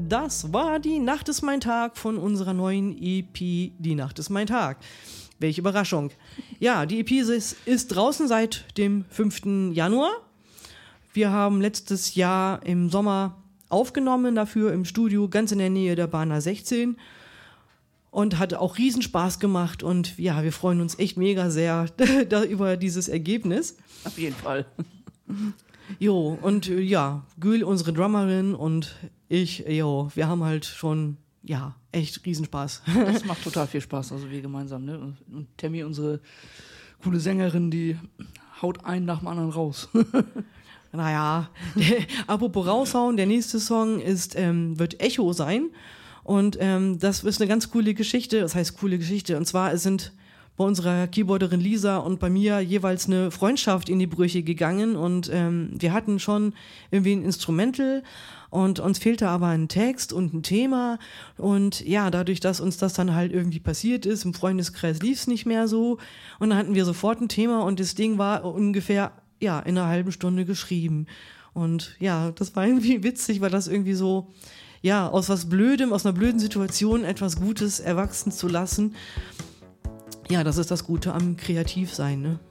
das war Die Nacht ist mein Tag von unserer neuen EP Die Nacht ist mein Tag. Welche Überraschung. Ja, die EP ist draußen seit dem 5. Januar. Wir haben letztes Jahr im Sommer aufgenommen, dafür im Studio ganz in der Nähe der Bahner 16 und hat auch Riesenspaß gemacht und ja, wir freuen uns echt mega sehr über dieses Ergebnis. Auf jeden Fall. Jo, und ja, Gül, unsere Drummerin und ich, wir haben halt schon, ja, echt Riesenspaß. Das macht total viel Spaß, also wir gemeinsam, ne? Und Tammy, unsere coole Sängerin, die haut einen nach dem anderen raus. Naja, apropos raushauen, der nächste Song wird Echo sein und das ist eine ganz coole Geschichte, das heißt coole Geschichte, und zwar sind bei unserer Keyboarderin Lisa und bei mir jeweils eine Freundschaft in die Brüche gegangen und wir hatten schon irgendwie ein Instrumental und uns fehlte aber ein Text und ein Thema und ja, dadurch, dass uns das dann halt irgendwie passiert ist, im Freundeskreis lief es nicht mehr so und dann hatten wir sofort ein Thema und das Ding war ungefähr in einer halben Stunde geschrieben und ja, das war irgendwie witzig, weil das irgendwie so, ja, aus was Blödem, aus einer blöden Situation etwas Gutes erwachsen zu lassen. Ja, das ist das Gute am Kreativsein, ne?